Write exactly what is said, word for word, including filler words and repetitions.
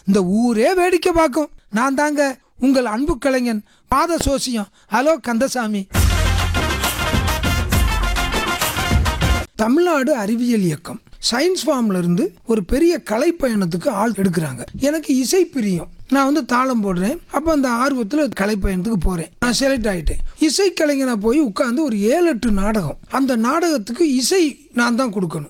இந்த ஊரே வேடிக்கை பார்க்கும். நான் தாங்க உங்கள் அன்பு கலைஞன் பாத சோசியம். ஹலோ கந்தசாமி. தமிழ்நாடு அறிவியல் இயக்கம் சயின்ஸ் ஃபார்ம்ல இருந்து ஒரு பெரிய கலை பயணத்துக்கு ஆள் எடுக்கிறாங்க. எனக்கு இசை பிரியம். நான் வந்து தாளம் போடுறேன். அப்போ அந்த ஆர்வத்தில் கலை பயணத்துக்கு போறேன். நான் செலக்ட் ஆயிட்டேன். இசை கலைஞனா போய் உட்காந்து ஒரு ஏழு எட்டு நாடகம். அந்த நாடகத்துக்கு இசை நான் தான் கொடுக்கணும்.